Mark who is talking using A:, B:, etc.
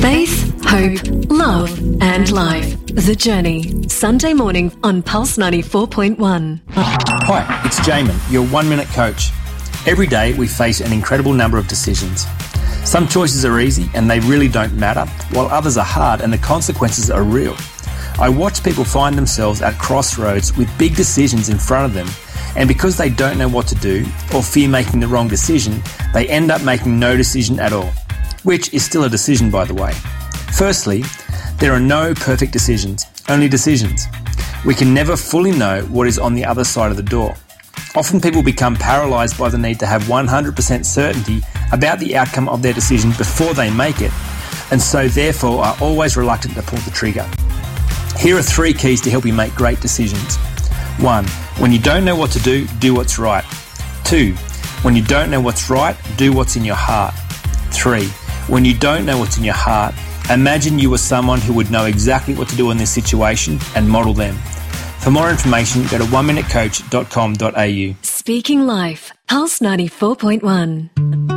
A: Faith, hope, love and life. The Journey. Sunday morning on Pulse 94.1.
B: Hi, it's Jamin, your 1 minute coach. Every day we face an incredible number of decisions. Some choices are easy and they really don't matter, while others are hard and the consequences are real. I watch people find themselves at crossroads with big decisions in front of them, and because they don't know what to do or fear making the wrong decision, they end up making no decision at all, which is still a decision, by the way. Firstly, there are no perfect decisions, only decisions. We can never fully know what is on the other side of the door. Often people become paralysed by the need to have 100% certainty about the outcome of their decision before they make it, and so therefore are always reluctant to pull the trigger. Here are 3 keys to help you make great decisions. 1. When you don't know what to do what's right. 2. When you don't know what's right, do what's in your heart. 3. When you don't know what's in your heart, imagine you were someone who would know exactly what to do in this situation and model them. For more information, go to 1minutecoach.com.au.
A: Speaking Life, Pulse 94.1.